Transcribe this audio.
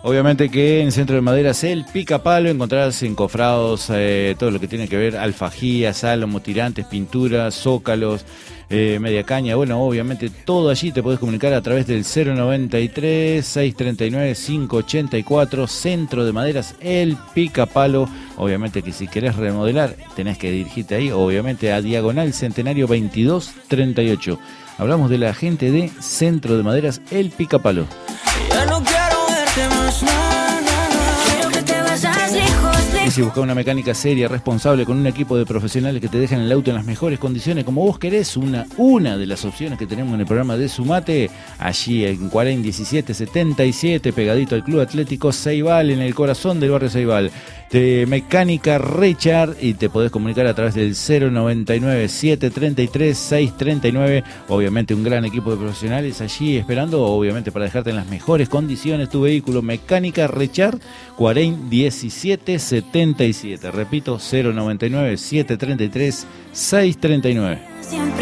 Obviamente que en Centro de Maderas El Picapalo encontrarás encofrados, todo lo que tiene que ver alfajías, álamos, tirantes, pinturas, zócalos, media caña. Bueno, obviamente todo allí te podés comunicar a través del 093-639-584, Centro de Maderas El Picapalo. Obviamente que si querés remodelar tenés que dirigirte ahí, obviamente a Diagonal Centenario 2238. Hablamos de la gente de Centro de Maderas El Picapalo. Ya no quiero verte más, no. Quiero que te vayas lejos. Y si buscas una mecánica seria, responsable, con un equipo de profesionales que te dejan el auto en las mejores condiciones, como vos querés, una de las opciones que tenemos en el programa de Sumate, allí en Cuarén 1777, pegadito al Club Atlético Ceibal, en el corazón del barrio Ceibal. Mecánica Richard, y te podés comunicar a través del 099-733-639. Obviamente un gran equipo de profesionales allí esperando, obviamente, para dejarte en las mejores condiciones tu vehículo. Mecánica Richard, Cuarén 1777. Repito, 099-733-639. Siempre